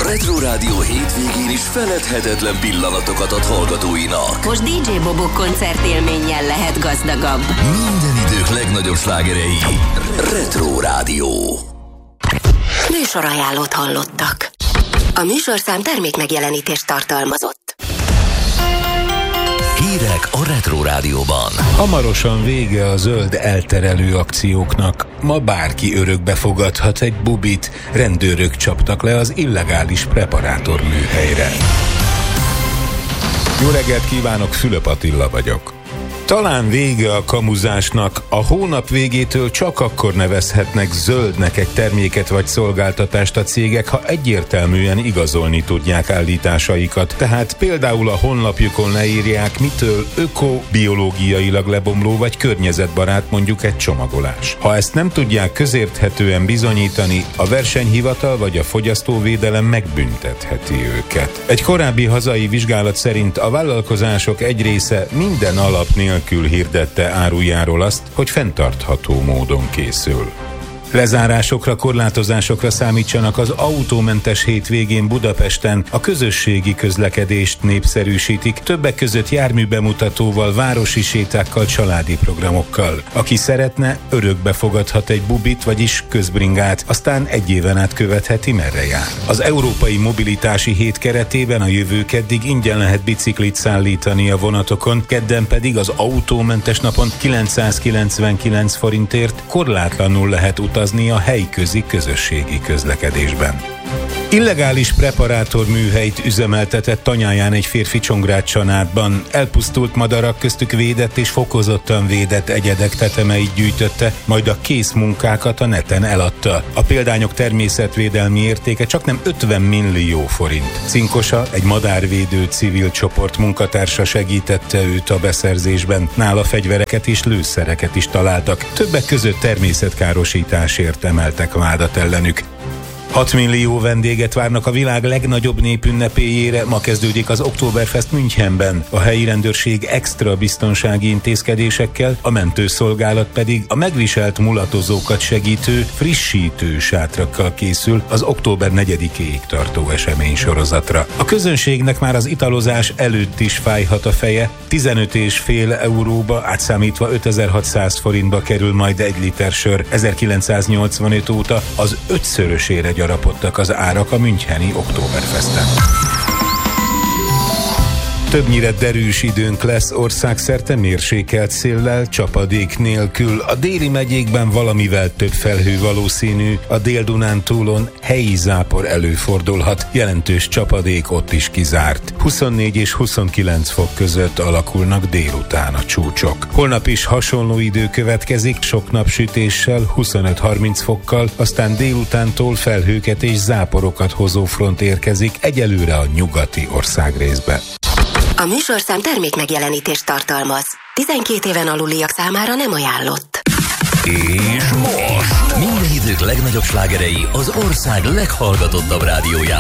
Retro Rádió hétvégén is feledhetetlen pillanatokat ad hallgatóinak. Most DJ Bobok koncertélménnyel lehet gazdagabb. Minden idők legnagyobb slágerei. Retro Rádió. Műsorajánlót hallottak. A műsorszám termékmegjelenítést tartalmazott. Hírek a Retro Rádióban. Hamarosan vége a zöld elterelő akcióknak. Ma bárki örökbe fogadhat egy bubit. Rendőrök csaptak le az illegális preparátor műhelyre. Jó reggelt kívánok, Fülöp Attila vagyok. Talán vége a kamuzásnak, a hónap végétől csak akkor nevezhetnek zöldnek egy terméket vagy szolgáltatást a cégek, ha egyértelműen igazolni tudják állításaikat. Tehát például a honlapjukon leírják, mitől öko, biológiailag lebomló vagy környezetbarát mondjuk egy csomagolás. Ha ezt nem tudják közérthetően bizonyítani, a versenyhivatal vagy a fogyasztóvédelem megbüntetheti őket. Egy korábbi hazai vizsgálat szerint a vállalkozások egy része minden alap nélkül hirdette árujáról azt, hogy fenntartható módon készül. Lezárásokra, korlátozásokra számítsanak az autómentes hétvégén Budapesten, a közösségi közlekedést népszerűsítik, többek között járműbemutatóval, városi sétákkal, családi programokkal. Aki szeretne, örökbe fogadhat egy bubit, vagyis közbringát, aztán egy éven át követheti, merre jár. Az Európai Mobilitási Hét keretében a jövő keddig ingyen lehet biciklit szállítani a vonatokon, kedden pedig az autómentes napon 999 forintért korlátlanul lehet utazni a helyközi közösségi közlekedésben. Illegális preparátor műhelyt üzemeltetett Tanyáján egy férfi Csongrád-Csanádban. Elpusztult madarak, köztük védett és fokozottan védett egyedek tetemeit gyűjtötte, majd a készmunkákat a neten eladta. A példányok természetvédelmi értéke csaknem 50 millió forint. Cinkosa, egy madárvédő civil csoport munkatársa segítette őt a beszerzésben. Nála fegyvereket és lőszereket is találtak. Többek között természetkárosításért emeltek vádat ellenük. 6 millió vendéget várnak a világ legnagyobb népünnepéjére, ma kezdődik az Oktoberfest Münchenben. A helyi rendőrség extra biztonsági intézkedésekkel, a mentőszolgálat pedig a megviselt mulatozókat segítő, frissítő sátrakkal készül az október 4-éig tartó esemény sorozatra. A közönségnek már az italozás előtt is fájhat a feje, 15,5 euróba, átszámítva 5600 forintba kerül majd 1 liter sör. 1985 óta az 5-szörösére gyarapodtak az árak a müncheni Oktoberfesten. Többnyire derűs időnk lesz, országszerte mérsékelt széllel, csapadék nélkül. A déli megyékben valamivel több felhő valószínű, a Dél-Dunántúlon helyi zápor előfordulhat, jelentős csapadék ott is kizárt. 24 és 29 fok között alakulnak délután a csúcsok. Holnap is hasonló idő következik, sok napsütéssel, 25-30 fokkal, aztán délutántól felhőket és záporokat hozó front érkezik egyelőre a nyugati országrészbe. A műsorszám termékmegjelenítést tartalmaz. 12 éven aluliak számára nem ajánlott. És most minden idők legnagyobb slágerei az ország leghallgatottabb rádiójában.